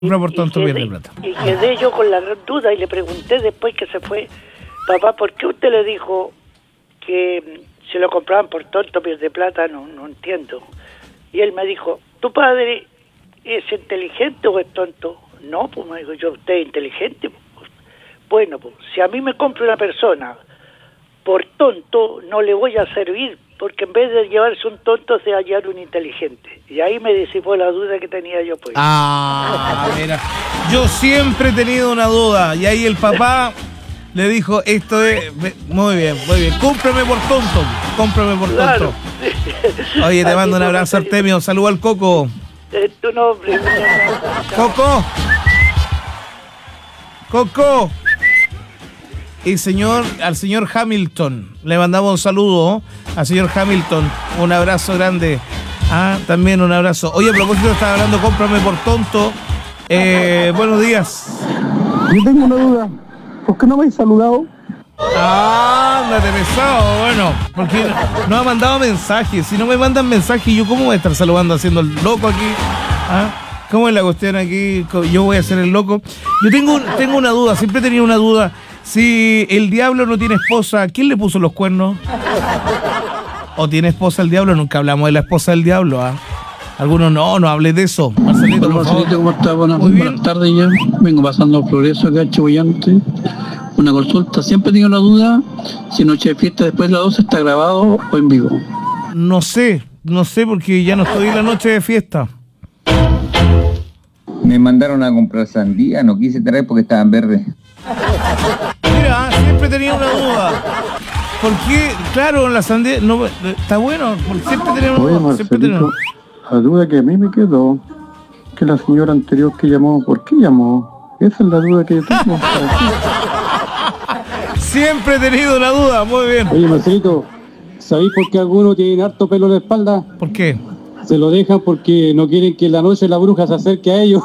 por tonto pierde plata. Y quedé yo con la duda y le pregunté después que se fue, papá, ¿por qué usted le dijo que se lo compraban por tonto pierde plata? No entiendo. Y él me dijo, ¿tu padre es inteligente o es tonto? No, pues me dijo yo, ¿usted es inteligente? Bueno, pues si a mí me compra una persona por tonto, no le voy a servir, porque en vez de llevarse un tonto se hallar un inteligente. Y ahí me disipó la duda que tenía yo, pues. Mira, yo siempre he tenido una duda, y ahí el papá le dijo, esto es, muy bien, cómprame por tonto, Claro. Oye, te mando un abrazo, Artemio, saluda al Coco. Es tu nombre. Coco. Y al señor Hamilton, le mandamos un saludo al señor Hamilton, un abrazo grande. También un abrazo. Oye, a propósito, estaba hablando, cómprame por tonto. Buenos días. Yo tengo una duda, ¿por qué no me habéis saludado? Ándate pesado, bueno, porque no ha mandado mensajes. Si no me mandan mensajes, ¿yo cómo voy a estar saludando haciendo el loco aquí? ¿Cómo es la cuestión aquí? Yo voy a hacer el loco. Yo tengo una duda, siempre he tenido una duda. Si el diablo no tiene esposa, ¿quién le puso los cuernos? ¿O tiene esposa el diablo? Nunca hablamos de la esposa del diablo, Algunos no hables de eso. Marcelito, por favor. Marcelito, ¿cómo estás? Buenas tardes ya. Vengo pasando Progreso acá, Chihuayante. Una consulta. Siempre tengo una duda si Noche de Fiesta después de las 12 está grabado o en vivo. No sé porque ya no estoy en la Noche de Fiesta. Me mandaron a comprar sandía, no quise traer porque estaban verdes. Mira, siempre tenía una duda. ¿Por qué? Claro, la sandía no está bueno, porque siempre tenía una duda. Marcelito, la duda que a mí me quedó, que la señora anterior que llamó, ¿por qué llamó? Esa es la duda que yo tengo. Siempre he tenido una duda, muy bien. Oye, Marcelito, ¿sabéis por qué algunos tienen harto pelo en la espalda? ¿Por qué? Se lo dejan porque no quieren que en la noche la bruja se acerque a ellos.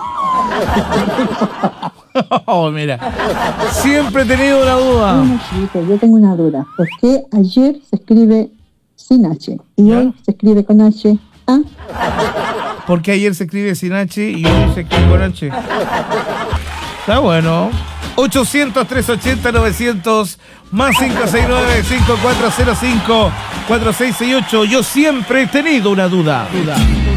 Mira, siempre he tenido una duda. Bueno, chicos, yo tengo una duda. ¿Por qué ayer se escribe sin H y hoy se escribe con H? Porque ayer se escribe sin H y hoy se escribe con H. Está bueno. 800-380-900 más 569-5405-4668. Yo siempre he tenido una duda.